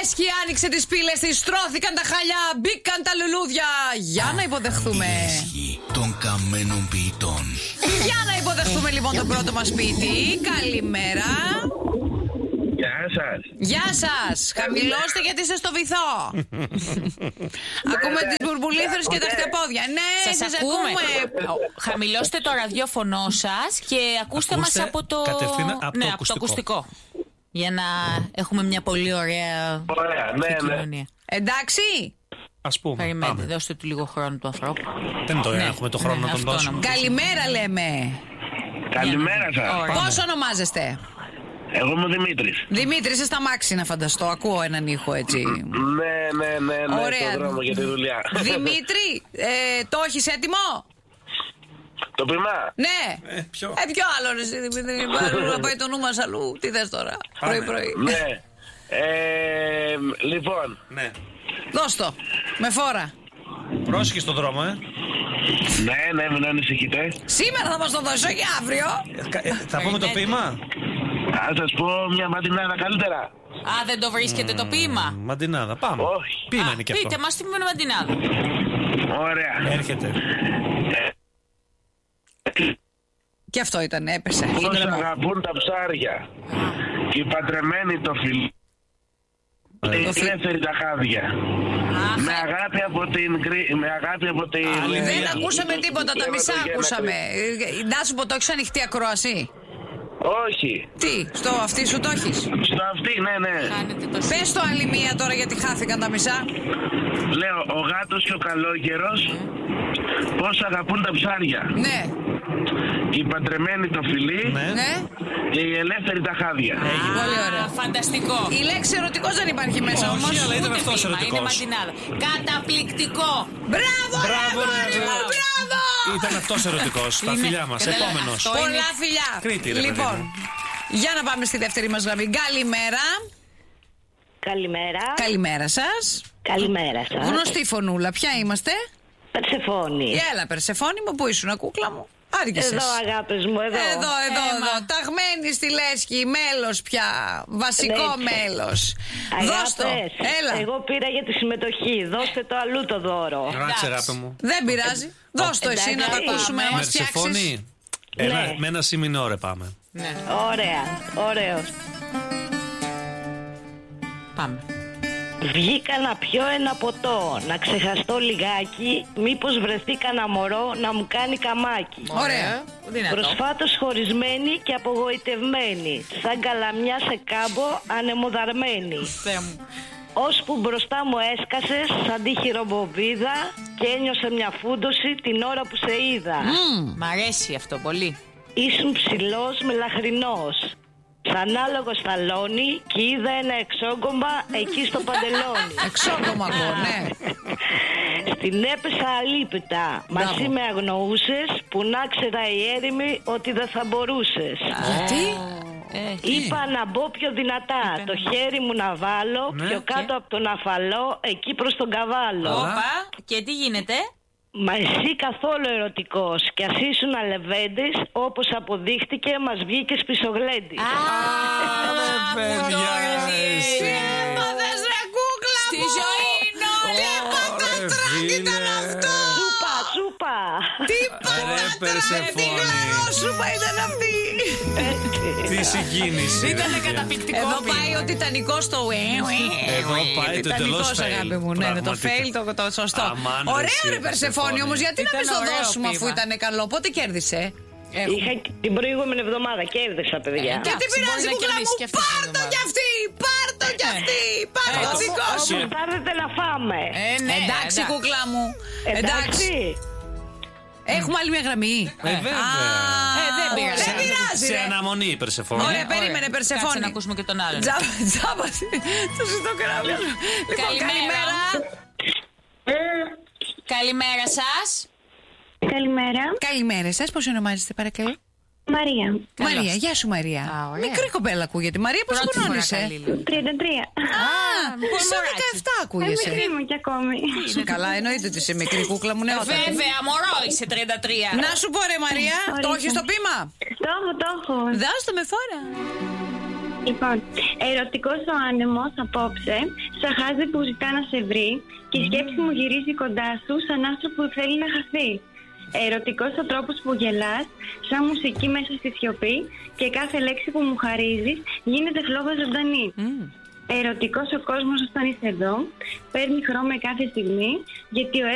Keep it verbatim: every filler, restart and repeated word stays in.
λέσχη άνοιξε τις πύλες της, στρώθηκαν τα χαλιά, μπήκαν τα λουλούδια. Για να υποδεχθούμε. Η λέσχη των καμένων ποιητών. Για να υποδεχθούμε λοιπόν τον πρώτο μας ποιητή. Καλημέρα. Γεια σας. Γεια σας. Χαμηλώστε γιατί είστε στο βυθό. Ακούμε τις μπουρμπουλήθρες και τα χτυπόδια. Ναι, Σας σας ακούμε. ακούμε. Χαμηλώστε το ραδιόφωνο σας και ακούστε, Ακούστε μας από το... κατευθείαν από ναι, το από το ακουστικό. ακουστικό. Για να έχουμε μια πολύ ωραία Ωραία, ναι, ναι. επικοινωνία. Εντάξει. Ας πούμε. Περιμένετε, Πάμε. δώστε του λίγο χρόνο του ανθρώπου. Δεν το Ναι. έχουμε το χρόνο Ναι, να τον αυτό να δώσουμε. μου- Καλημέρα λέμε. Καλημέρα σας. Ωραία. Πώς ονομάζεστε? Εγώ είμαι ο Δημήτρης. Δημήτρη, είσαι στα μάξι να φανταστώ. Ακούω έναν ήχο έτσι. Ναι, ναι, ναι, ναι, Ωραία. στον δρόμο για τη δουλειά. Δημήτρη, ε, το έχεις έτοιμο? Το πειμά. Ναι. Ε, ποιο? Ε, ποιο άλλο ρε εσύ, Δημήτρη, άλλο να πάει το νου μας αλλού. Τι θες τώρα, πρωί πρωί. Ναι. Ε, λοιπόν, Ναι. Δώσ' το, με φόρα. Πρόσεχε στον δρόμο, ε. ναι, ναι, μην ανησυχείτε. Σήμερα θα μας το δώσω και αύριο. Ε, κα- ε, Θα πούμε το ποίημα. Ας σας πω μια ματινάδα καλύτερα. Α, δεν το βρίσκετε το ποίημα. Μαντινάδα, πάμε. Όχι. Ποίημα Α, είναι και πείτε αυτό. μας τι με μαντινάδα. Ωραία. Έρχεται. Και αυτό ήταν, έπεσε. Πώς Ήτρεμο. αγαπούν τα ψάρια. Και οι παντρεμένοι το φιλί. Ε, Οι το φι- ελεύθεροι τα χάδια. Αχ, Με αγάπη από την... κρι- Με αγάπη από την... Δεν ε, ακούσαμε τίποτα, τα μισά Χριστουγέννα ακούσαμε. κρι- Ε, Να σου πω, το έχεις ανοιχτή ακρόαση? Όχι. Τι, στο αυτί σου το έχεις? Στο αυτή, ναι, ναι. κάνετε το Πες το άλλη μία τώρα γιατί χάθηκαν τα μισά. Λέω, ο γάτος και ο καλόγερος πώς αγαπούν τα ψάρια. Ναι, Και οι παντρεμένοι το φιλί Ναι. ναι. και οι ελεύθεροι τα χάδια. Πολύ ωραία. Α, φανταστικό. Η λέξη ερωτικός δεν υπάρχει μέσα Όχι, όμως. αλλά ήταν Ούτε αυτός ποίημα, είναι ερωτικός. μαντινάδα. Καταπληκτικό. Μπράβο, Μπράβο, ρε, ρε, αγόρι μου, μπράβο. μπράβο. Ήταν αυτός ερωτικός. Τα Είναι- φιλιά μας. Καταλάβα, Επόμενος. αυτό είναι- Πολλά φιλιά. Κρήτη, ρε, παιδί Λοιπόν, μου. για να πάμε στη δεύτερη μας γραμμή. Καλημέρα. Καλημέρα. Καλημέρα σας. Καλημέρα σας. Γνωστή φωνούλα, ποια είμαστε? Περσεφόνη. Έλα, Περσεφόνη μου, πού ήσουν, κούκλα μου? Άργησες. Εδώ αγάπης μου, εδώ. Εδώ, εδώ, Έμα. εδώ. Ταγμένη στη λέσχη, μέλος πια. Βασικό Έτσι. μέλος. Δώσ' το. Αγάπες, Έλα. εγώ πήρα για τη συμμετοχή. Δώστε το αλλού το δώρο. Ράξε, αγάπη μου. Δεν πειράζει. Δώσ' το εσύ να το εντάξει, ακούσουμε, να πάμε. μας φτιάξεις. Μερσεφόνη. Ένα, Ναι. με ένα σιμινόρε πάμε. Ναι, Ωραία, ωραίο. πάμε. Βγήκα να πιω ένα ποτό, να ξεχαστώ λιγάκι, μήπως βρεθεί κανένα μωρό να μου κάνει καμάκι. Ωραία. Δυνατό. Προσφάτως χωρισμένη και απογοητευμένη, σαν καλαμιά σε κάμπο ανεμοδαρμένη. Θεέ μου. Ώσπου μπροστά μου έσκασες σαν τη χειρομποβίδα και ένιωσα μια φούντωση την ώρα που σε είδα. Μ' αρέσει αυτό πολύ. Ήσουν ψηλός με λαχρινός, σαν άλογο σταλόνι και είδα ένα εξόγκωμα εκεί στο παντελόνι. Εξόγκωμα εγώ, ναι. Στην έπεσα αλίπητα, μαζί Μπράβο. με αγνοούσες που να ξέρα η έρημη ότι δεν θα μπορούσες. Γιατί? Ε, Είπα να μπω πιο δυνατά, το χέρι μου να βάλω Ναι, πιο κάτω από τον αφαλό, εκεί προς τον καβάλο. Όπα, και τι γίνεται? Μα εσύ καθόλου ερωτικός κι ας ήσουν αλεβέντης, όπως αποδείχτηκε μας βγήκες πισωγλέντης. Α, παιδιά, εσύ. Τι έμαθες ρε κούκλα Στη μου! ζωή Τι πατατράκι ήταν αυτό! Σούπα, σούπα. Τι Ρε πατατράκι! Τι Περσεφόνη. γλαρόσουπα ήταν αυτή! Τι συγκίνηση. Ήταν ρε, παιδιά. καταπληκτικό. Εδώ βήμα. πάει ο Τιτανικός στο Εδώ πάει το τελώς Τιτανικός, fail. αγάπη μου, ναι, ναι, το Πραγματικά. fail, το, το σωστό. Αμάν, ρε, Ωραίο εσύ, ρε Περσεφόνη Περσεφόνη. όμως, γιατί να Ήταν μην το ωραίο δώσουμε αφού ποίημα. ήταν καλό. Πότε κέρδισε? Είχα την προηγούμενη εβδομάδα, κέρδισα παιδιά. Ε, Και τι εντάξει, πειράζει μπορεί να κουκλά μου, κερδίσει και αυτή την πάρ' το εβδομάδα. κι αυτή, πάρ' το κι αυτή, πάρ' το Έτσι. δικό σου. Όμως πάρετε να φάμε. Ε, ναι, Εντάξει κούκλα μου, εντάξει. Εντάξει. Έχουμε άλλη μια γραμμή. Ε, βέβαια. Ε, δεν πειράζει. Δεν πειράζει Σε ρε. αναμονή η Περσεφόνη. Ωραία, περίμενε Κάτσε Περσεφόνη. να ακούσουμε και τον άλλον. Τζάμπα, τζάμπα, το ζητώ κράβια. Λοιπόν, Καλημέρα. καλημέρα. Καλημέρα σας. Καλημέρα. Καλημέρα σας, πώς ονομάζεστε παρακαλώ? Μαρία. Καλώς. Μαρία, γεια σου Μαρία. Α, ωραία. Μικρή κοπέλα ακούγεται. Μαρία, πώς Πρώτη φορά γνώρισε? καλή λίγο. τριάντα τρία. Α, πολύ σαν μωράκι. δεκαεπτά Ε, ακούγεσαι. μικρή μου κι ακόμη. Σου καλά, εννοείται ότι είσαι μικρή κούκλα μου, νεότατη. Βέβαια, μωρό είσαι τριάντα τρία. Να σου πω ρε Μαρία, το έχεις το πείμα? Το έχω, το έχω. Δώσ' το με φόρα. Λοιπόν, ερωτικός ο άνεμος απόψε, σ' Σαν χάζι που ζητά να σε βρει και η σκέψη μου γυρίζει κοντά σου σαν άνθρωπο που θέλει να χαθεί. Ερωτικός ο τρόπος που γελάς, σαν μουσική μέσα στη σιωπή και κάθε λέξη που μου χαρίζεις γίνεται φλόγα ζωντανή. Mm. Ερωτικός ο κόσμος όταν είσαι εδώ, παίρνει χρώμα κάθε στιγμή, γιατί ο